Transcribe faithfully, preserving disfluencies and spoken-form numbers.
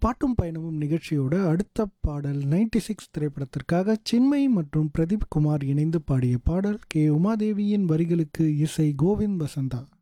பாட்டும் பயணமும் நிகழ்ச்சியோட அடுத்த பாடல் நைன்டி சிக்ஸ் திரைப்படத்திற்காக சின்மயி மற்றும் பிரதீப் குமார் இணைந்து பாடிய பாடல் கே உமாதேவியின் வரிகளுக்கு இசை கோவிந்த் வசந்தா.